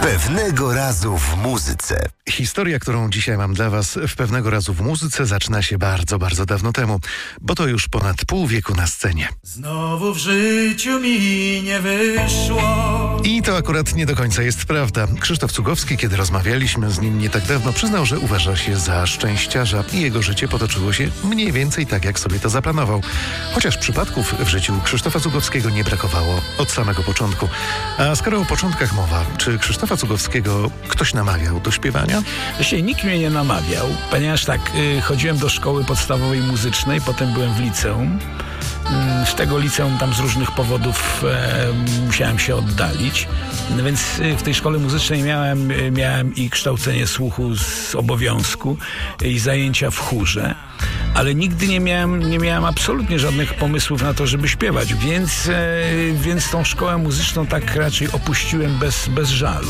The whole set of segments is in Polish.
Pewnego razu w muzyce. Historia, którą dzisiaj mam dla Was w Pewnego razu w muzyce, zaczyna się bardzo, bardzo dawno temu, bo to już ponad pół wieku na scenie. Znowu w życiu mi nie wyszło. I to akurat nie do końca jest prawda. Krzysztof Cugowski, kiedy rozmawialiśmy z nim nie tak dawno, przyznał, że uważa się za szczęściarza i jego życie potoczyło się mniej więcej tak, jak sobie to zaplanował. Chociaż przypadków w życiu Krzysztofa Cugowskiego nie brakowało od samego początku. A skoro o początkach mowa, czy Krzysztofa Cugowskiego ktoś namawiał do śpiewania? Właściwie nikt mnie nie namawiał, ponieważ chodziłem do szkoły podstawowej muzycznej, potem byłem w liceum. Z tego liceum tam z różnych powodów musiałem się oddalić, więc w tej szkole muzycznej miałem i kształcenie słuchu z obowiązku i zajęcia w chórze, ale nigdy nie miałem absolutnie żadnych pomysłów na to, żeby śpiewać, więc tą szkołę muzyczną tak raczej opuściłem bez żalu.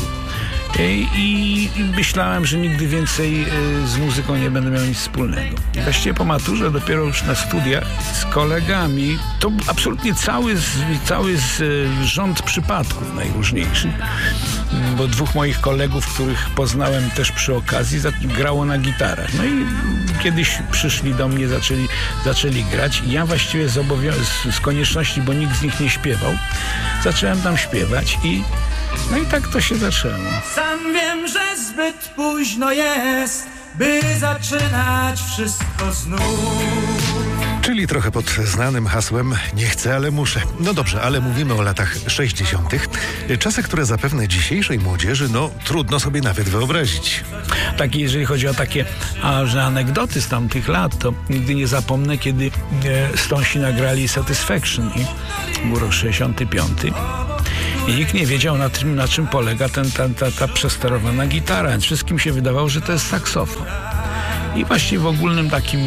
I myślałem, że nigdy więcej z muzyką nie będę miał nic wspólnego. Właściwie po maturze, dopiero już na studiach z kolegami, to absolutnie cały rząd przypadków najróżniejszych, bo dwóch moich kolegów, których poznałem też przy okazji, grało na gitarach. No i kiedyś przyszli do mnie, zaczęli grać i ja właściwie z konieczności, bo nikt z nich nie śpiewał, zacząłem tam śpiewać no i tak to się zaczęło. Sam wiem, że zbyt późno jest, by zaczynać wszystko znów. Czyli trochę pod znanym hasłem nie chcę, ale muszę. No dobrze, ale mówimy o latach 60. Czasy, które zapewne dzisiejszej młodzieży, trudno sobie nawet wyobrazić. Tak, jeżeli chodzi o takie anegdoty z tamtych lat, to nigdy nie zapomnę, kiedy Stonesi nagrali Satisfaction i był rok 65. I nikt nie wiedział, na czym polega ta przesterowana gitara. Wszystkim się wydawało, że to jest saksofon. I właściwie w ogólnym takim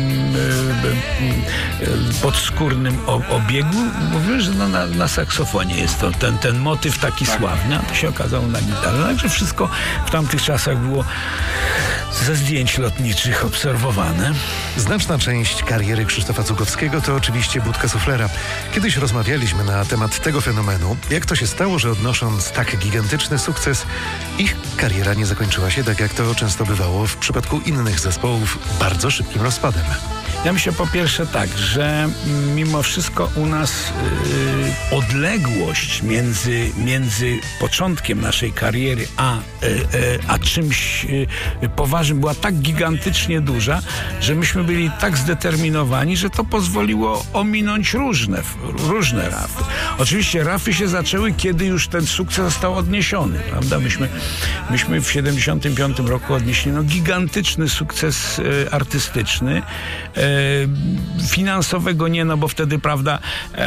podskórnym obiegu mówiłem, że na saksofonie jest to ten motyw taki sławny, a to się okazało na gitarze. Także wszystko w tamtych czasach było ze zdjęć lotniczych obserwowane. Znaczna część kariery Krzysztofa Cugowskiego to oczywiście budka suflera. Kiedyś rozmawialiśmy na temat tego fenomenu, jak to się stało, że odnosząc tak gigantyczny sukces, ich kariera nie zakończyła się tak, jak to często bywało w przypadku innych zespołów, bardzo szybkim rozpadem. Ja myślę po pierwsze tak, że mimo wszystko u nas odległość między początkiem naszej kariery a czymś poważnym była tak gigantycznie duża, że myśmy byli tak zdeterminowani, że to pozwoliło ominąć różne rafy. Oczywiście rafy się zaczęły, kiedy już ten sukces został odniesiony, prawda? Myśmy w 75 roku odnieśli gigantyczny sukces artystyczny. Finansowego nie, bo wtedy, prawda,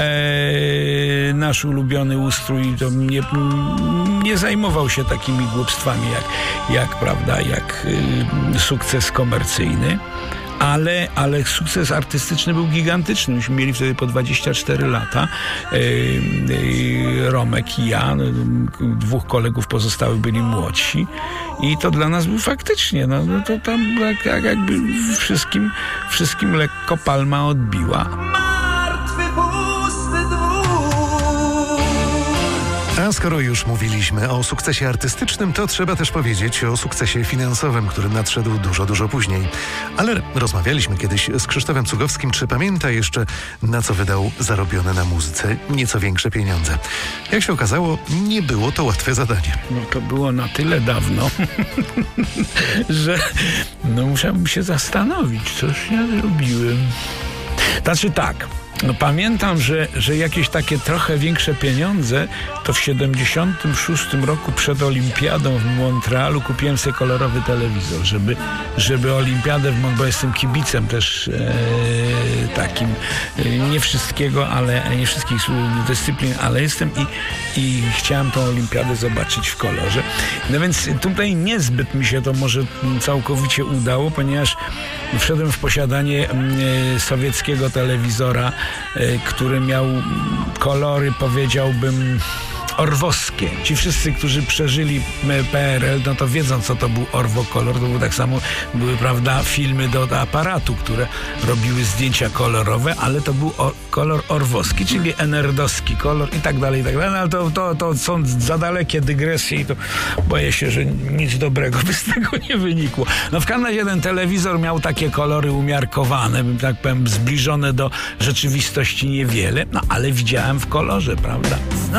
nasz ulubiony ustrój to nie zajmował się takimi głupstwami jak sukces komercyjny. Ale sukces artystyczny był gigantyczny. Myśmy mieli wtedy po 24 lata. Romek i ja, dwóch kolegów pozostałych byli młodsi. I to dla nas był faktycznie, to tam jakby wszystkim lekko palma odbiła. A skoro już mówiliśmy o sukcesie artystycznym, to trzeba też powiedzieć o sukcesie finansowym, który nadszedł dużo później. Ale rozmawialiśmy kiedyś z Krzysztofem Cugowskim, czy pamięta jeszcze, na co wydał zarobione na muzyce nieco większe pieniądze. Jak się okazało, nie było to łatwe zadanie. To było na tyle dawno, że musiałbym się zastanowić, coś ja zrobiłem. Znaczy tak. Pamiętam, że jakieś takie trochę większe pieniądze to w 76 roku przed olimpiadą w Montrealu kupiłem sobie kolorowy telewizor, żeby olimpiadę bo jestem kibicem też takim, nie wszystkiego, ale nie wszystkich dyscyplin, ale jestem i chciałem tą olimpiadę zobaczyć w kolorze. No więc tutaj niezbyt mi się to może całkowicie udało, ponieważ wszedłem w posiadanie sowieckiego telewizora, który miał kolory, powiedziałbym, orwowskie. Ci wszyscy, którzy przeżyli PRL, no to wiedzą, co to był orwokolor. To był tak samo, były, prawda, filmy do aparatu, które robiły zdjęcia kolorowe, ale to był kolor orwowski, czyli NRD-owski kolor i tak dalej, no, ale to są za dalekie dygresje i to boję się, że nic dobrego by z tego nie wynikło. No w każdym razie ten telewizor miał takie kolory umiarkowane, bym tak powiem, zbliżone do rzeczywistości niewiele, no ale widziałem w kolorze, prawda?